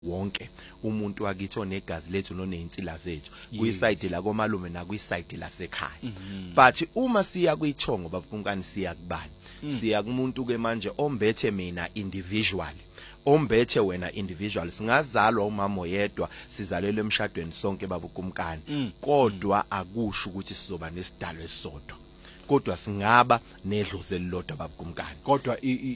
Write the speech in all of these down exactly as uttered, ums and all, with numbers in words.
wonke umuntu wakithi onegazi lethu noneinsila zethu kuyiside la komalume na kuyiside lasekhaya. But uma siya kuyithongo babunkani siya kubani siya kumuntu ke manje ombethe mina individually ombethe wena individual singazalwa umama oyedwa sizalelwe emshadweni sonke babukumkani kodwa akusho ukuthi sizoba nesidalo esisodwa kodwa singaba nedlozi elilodwa babukumkani kodwa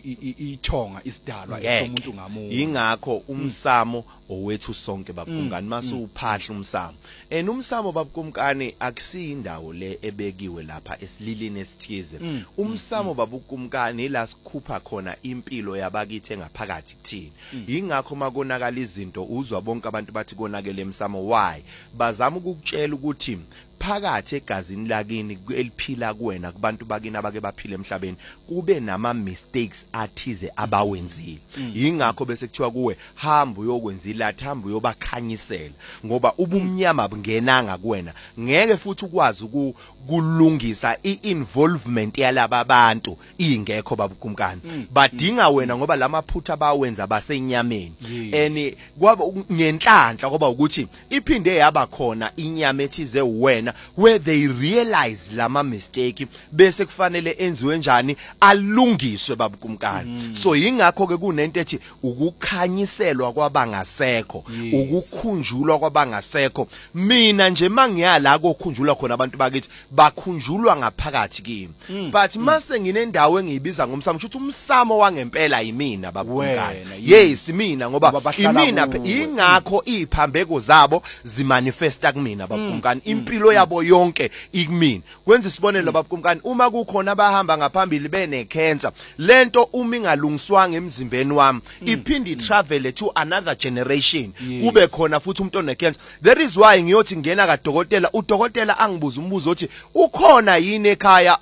ithonga isidalwa esomuntu ngamunye ingakho umsamo owethu sonke babukumkani masu uphahla umsamo en umsamo babukumkani akusiyindawo le ebekiwe lapha esililini esithize umsamo babukumkani la sikhupha khona impilo yabakithi engaphakathi kuthini ingakho makonakala izinto uzwa bonke abantu bathi konakele emsamo why bazama ukukutshela ukuthi phakathi egazini lakini eliphila kuwena kubantu bakini abake baphila emhlabeni kube nama mistakes athize abawenzile ingakho bese kuthiwa kuwe hamba uyokwenza ilathi hamba uyobakhanyisela ngoba ubumnyama bungenanga kuwena ngeke futhi ukwazi ukulungisa iinvolvement yalaba abantu ingekho babukumkani badinga wena ngoba lamaphutha abawenza basenyameni eni kwaba ngenhlanhla ngoba ukuthi iphinde yaba khona inyama ethize wena where they realize lama mistake bese kufanele enziwe njani alungiswe babukumkani so ingakho ke kunento ethi ukukhanyiselwa kwabangasekho ukukhunjulwa kwabangasekho mina nje mangiyala kokhunjulwa khona abantu bakithi bakhunjulwa ngaphakathi kimi but mase nginendawo engiyibiza ngomsamo ukuthi umsamo wangempela yimina babukumkani yes mina ngoba imina ingakho iphambeko zabo zimanifesta kumina babukumkani impilo yabo yonke ikumina kwenza isibonelo babukumkani uma kukhona abahamba ngaphambili bene cancer lento uma ingalungiswanga emzimbeni wami iphindi travel to another generation kube khona futhi umuntu one cancer there is why ngiyothi ngena kadokotela udokotela angibuza umbuzo othi ukhona yini ekhaya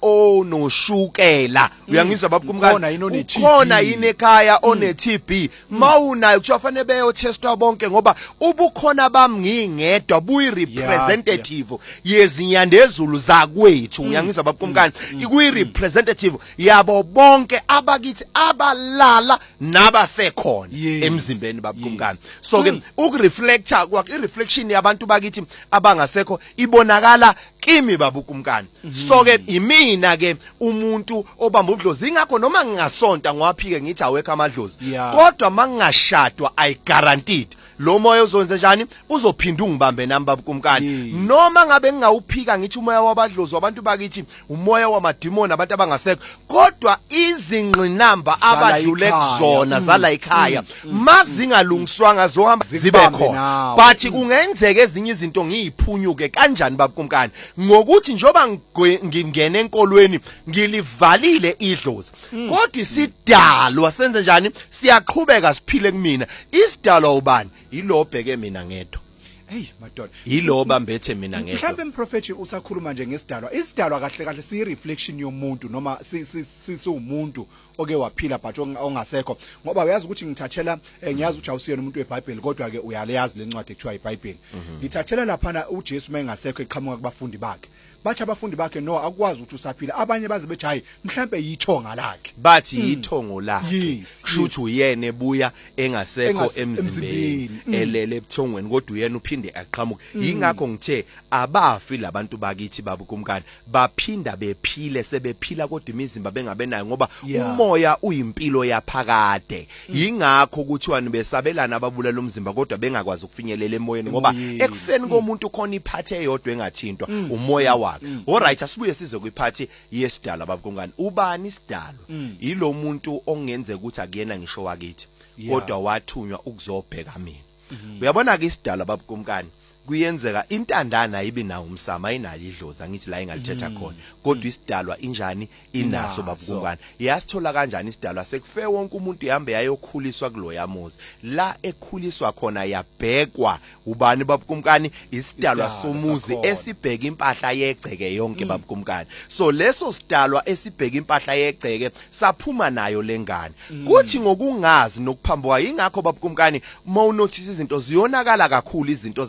onoshukela uyangizwa babukumkani ukhona yini ekhaya one T B mawunayo kuthiwa fanele beyo testwa bonke ngoba ubukhona bami ngingedwa buyi representative yezinyandezulu zakwethu uyangizwa babukumkani ikuyi representative yabo bonke abakithi abalala nabasekhona emzimbeni babukumkani so ke ukureflecta kwakhe ireflection yabantu bakithi abangasekho ibonakala kimi babukumkani so ke imina ke umuntu obamba udlozi ingakho noma ngingasonta ngwaphike ngithi awekho amadlozi kodwa mangashadwa I guaranteed lo moya uzonze njani uzophinda ungibambe nami babukumkani noma ngabe ngingawuphika ngithi umoya wabadlozi wabantu bakithi umoya wamademoni abantu abangasekho kodwa izingqinamba abadlule kuzona zala ekhaya mazingalungiswanga zohamba zibe khona but kungenzeka ezinye izinto ngiyiphunyuke kanjani babukumkani ngokuthi njoba ngingene enkolweni ngilivalile idlozi kodwa isidalwa senze njani siyaqhubeka siphile kumina isidalwa ubani ilobheke mina ngedwa hey madoda yilo bambethe mina ngedwa mhlawumbe umprofeti usakhuluma nje ngesidalwa isidalwa kahle kahle siyi reflection yomuntu noma sisumuntu oke waphila but ongasekho ngoba uyazi ukuthi ngithathela ngiyazi ukuthi awusiyona umuntu weBhayibheli kodwa ke uyaleyazi lencwadi ekuthiwa iBhayibheli ngithathela lapha uJesu mayengasekho eqhamuka kubafundi bakhe bathi abafundi bakhe no akwazi ukuthi usaphila abanye baze bethi hayi mhlambe yithonga lakhe bathi yithongo lakhe kushuthi uyene ebuya engasekho emzimbeni elele ebuthongweni kodwa uyena uphinde aqhamuka ingakho ngithe abafi labantu bakithi babukumkani baphinda bephile sebephila kodwa imizimba bengabenayo ngoba umoya uyimpilo yaphakade ingakho kuthiwa nibesabelana ababulela umzimba kodwa bengakwazi ukufinyelela emoyeni ngoba ekufeni komuntu khona iphathe eyodwa engathintwa umoya wakhe alright asibuye size kwiphathi yesidalo babukumkani ubani isidalo yilo muntu ongenzeka ukuthi akuyena ngisho wakithi kodwa wathunywa ukuzobheka mina uyabona ke isidalo babukumkani kuyenzeka intandana ibe nawo umsama ayinayo idlozi ngithi la engalithetha khona kodwa isidalwa injani inaso babukumkani yasithola kanjani isidalwa sekufe wonke umuntu ihambe yayokhuliswa kulo yamuzi la ekhuliswa khona yabhekwa ubani babukumkani isidalwa somuzi esibheka impahla yegceke yonke babukumkani so leso sidalwa esibheka impahla yegceke saphuma nayo lengane kuthi ngokungazi nokuphambuka ingakho babukumkani mawunothisa izinto ziyonakala kakhulu izinto zabantu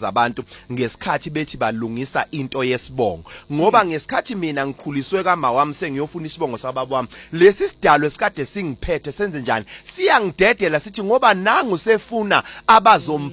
ngesikhathi bethi balungisa into yesibongo ngoba ngesikhathi mina ngikhuliswe kama wami sengiyofuna isibongo sababa wami lesi sidalo esikade singiphethe senze njani siyangidedela sithi ngoba nangu sefuna abazom